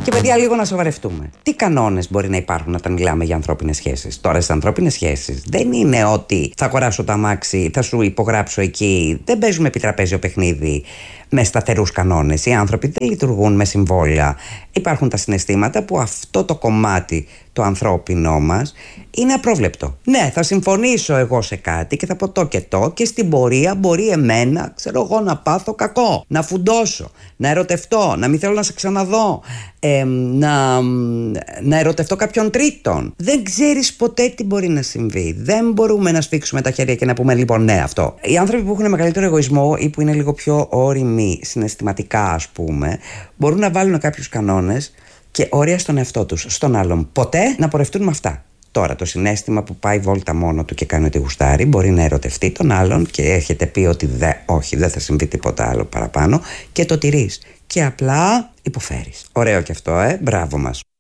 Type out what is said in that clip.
Και παιδιά, λίγο να σοβαρευτούμε. Τι κανόνες μπορεί να υπάρχουν όταν μιλάμε για ανθρώπινες σχέσεις? Τώρα, στις ανθρώπινες σχέσεις δεν είναι ότι θα αγοράσω το αμάξι, θα σου υπογράψω εκεί. Δεν παίζουμε επιτραπέζιο παιχνίδι με σταθερούς κανόνες. Οι άνθρωποι δεν λειτουργούν με συμβόλαια. Υπάρχουν τα συναισθήματα που αυτό το κομμάτι το ανθρώπινό μας είναι απρόβλεπτο. Ναι, θα συμφωνήσω εγώ σε κάτι και θα πω το και στην πορεία μπορεί εμένα, ξέρω εγώ, να πάθω κακό, να φουντώσω, να ερωτευτώ, να μην θέλω να σε ξαναδώ, να ερωτευτώ κάποιον τρίτον. Δεν ξέρεις ποτέ τι μπορεί να συμβεί. Δεν μπορούμε να σφίξουμε τα χέρια και να πούμε λοιπόν ναι αυτό. Οι άνθρωποι που έχουν μεγαλύτερο εγωισμό ή που είναι λίγο πιο όριμοι συναισθηματικά, ας πούμε, μπορούν να βάλουν κάποιους κανόνες και όρια στον εαυτό τους, στον άλλον. Ποτέ να πορευτούν με αυτά. Τώρα, το συναίσθημα που πάει βόλτα μόνο του και κάνει ό,τι γουστάρει μπορεί να ερωτευτεί τον άλλον και έχετε πει ότι όχι, δεν θα συμβεί τίποτα άλλο παραπάνω και το τηρείς. Και απλά υποφέρεις. Ωραίο και αυτό, μπράβο μας.